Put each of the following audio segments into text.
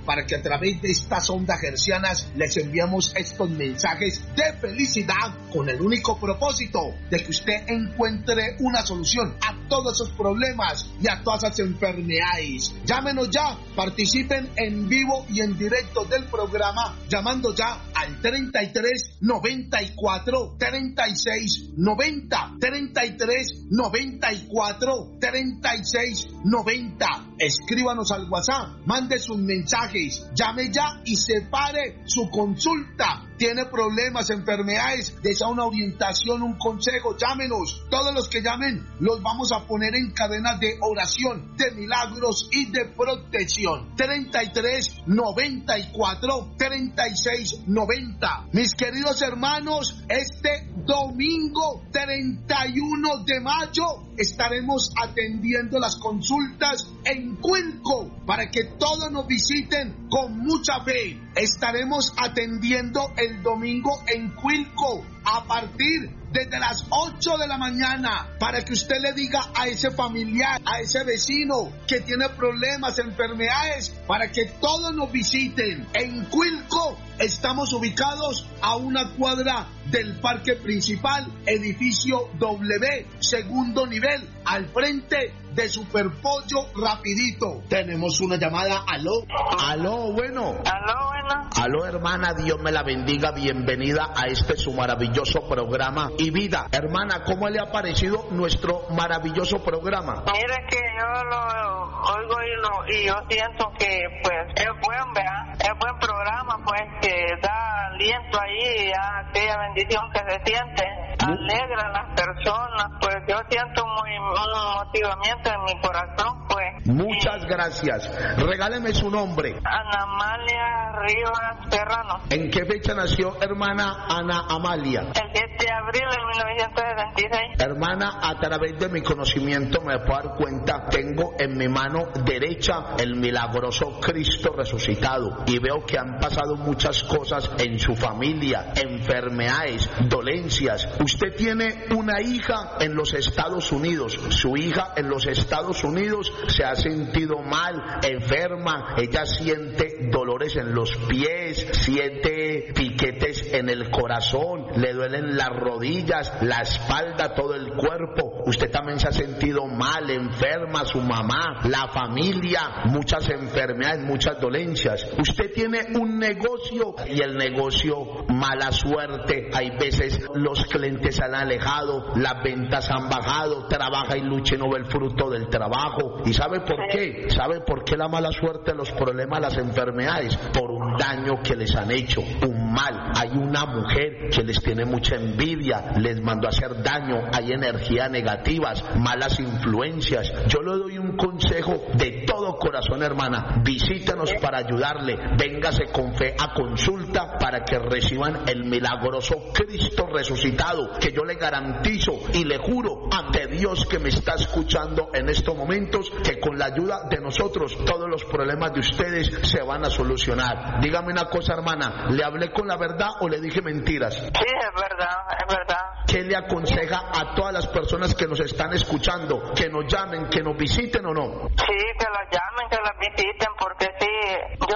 para que a través de estas ondas hercianas les enviemos estos mensajes de felicidad con el único propósito de que usted encuentre una solución a todos esos problemas y a todas esas enfermedades. Llámenos ya, participen en vivo y en directo del programa llamando ya al 33 94 36 90 33 94 36 90. Escríbanos al WhatsApp, mande sus mensajes, llame ya y separe su consulta. Tiene problemas, enfermedades, desea una orientación, un consejo, llámenos. Todos los que llamen los vamos a poner en cadenas de oración, de milagros y de protección. 33 94 36 90. Mis queridos hermanos, este domingo 31 de mayo estaremos atendiendo las consultas en Cuilco para que todos nos visiten con mucha fe. Estaremos atendiendo el domingo en Cuilco a partir desde las 8 de la mañana para que usted le diga a ese familiar, a ese vecino que tiene problemas, enfermedades, para que todos nos visiten. En Cuilco estamos ubicados a una cuadra del parque principal, edificio W, segundo nivel, al frente de Superpollo Rapidito. Tenemos una llamada. Aló, bueno. Aló, hermana, Dios me la bendiga. Bienvenida a este su maravilloso programa y vida. Hermana, ¿cómo le ha parecido nuestro maravilloso programa? Mire que yo lo oigo y yo siento que pues es buen, ¿verdad? Es buen programa, pues, que da aliento ahí, aquella bendición que se siente, alegra a las personas, pues yo siento un motivamiento en mi corazón, pues. Muchas gracias. Regáleme su nombre. Ana Amalia Rivas Serrano. ¿En qué fecha nació, hermana Ana Amalia? El 10 de abril de 1976. Hermana, a través de mi conocimiento me puedo dar cuenta, tengo en mi mano derecha el milagroso Cristo resucitado y veo que han pasado muchas cosas en su familia, enfermedades, dolencias. Usted tiene una hija en los Estados Unidos, su hija en los Estados Unidos se ha sentido mal, enferma, ella siente dolores en los pies, siente piquetes en el corazón, le duelen las rodillas, la espalda, todo el cuerpo. Usted también se ha sentido mal, enferma, su mamá, la familia, muchas enfermedades, muchas dolencias. Usted tiene un negocio y el negocio, mala suerte, hay veces los clientes se han alejado, las ventas han bajado, trabaja y lucha y no ve el fruto del trabajo. ¿Y sabe por qué? ¿Sabe por qué la mala suerte, los problemas, las enfermedades? Por un daño que les han hecho, un mal. Hay una mujer que les tiene mucha envidia, les mandó a hacer daño, hay energías negativas, malas influencias. Yo le doy un consejo de todo corazón, hermana, visítenos para ayudarle, véngase con fe a consulta para que reciban el milagroso Cristo resucitado, que yo le garantizo y le juro ante Dios que me está escuchando en estos momentos, que con la ayuda de nosotros todos los problemas de ustedes se van a solucionar. Dígame una cosa, hermana, ¿le hablé con la verdad o le dije mentiras? Sí, es verdad. ¿Qué le aconseja a todas las personas que nos están escuchando? ¿Que nos llamen, que nos visiten o no? Sí, que las llamen, que las visiten, porque sí, yo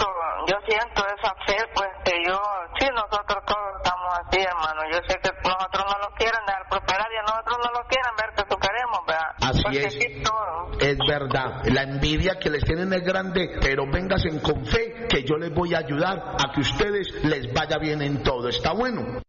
siento esa fe, pues sí, nosotros todos estamos así, hermano. Yo sé que nosotros no lo quieren dejar prosperar y a nosotros no lo quieren ver que superemos, ¿verdad? Así porque es. Sí, todo. Es verdad, la envidia que les tienen es grande, pero vénganse con fe que yo les voy a ayudar a que ustedes les vaya bien en todo. ¿Está bueno?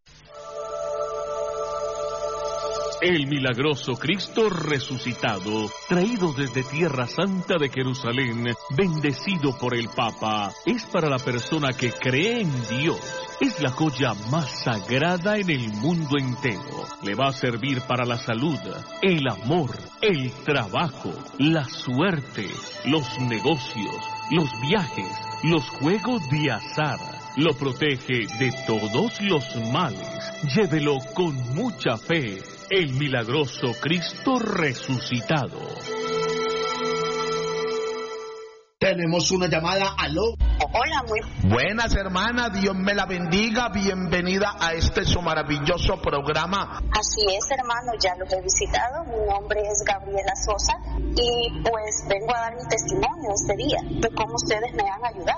El milagroso Cristo resucitado, traído desde Tierra Santa de Jerusalén, bendecido por el Papa, es para la persona que cree en Dios. Es la joya más sagrada en el mundo entero. Le va a servir para la salud, el amor, el trabajo, la suerte, los negocios, los viajes, los juegos de azar. Lo protege de todos los males. Llévelo con mucha fe. El milagroso Cristo resucitado. Tenemos una llamada. Aló. Hola, muy buenas, hermana, Dios me la bendiga. Bienvenida a este su maravilloso programa. Así es, hermano, ya los he visitado. Mi nombre es Gabriela Sosa y pues vengo a dar mi testimonio este día de cómo ustedes me han ayudado.